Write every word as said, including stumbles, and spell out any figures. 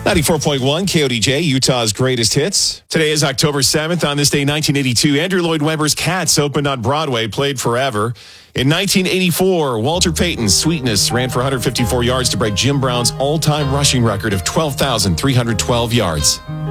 ninety-four point one K O D J, Utah's greatest hits. Today is October seventh. On this day, nineteen eighty-two, Andrew Lloyd Webber's Cats opened on Broadway, played forever. In nineteen eighty-four, Walter Payton's Sweetness ran for one hundred fifty-four yards to break Jim Brown's all-time rushing record of twelve thousand three hundred twelve yards.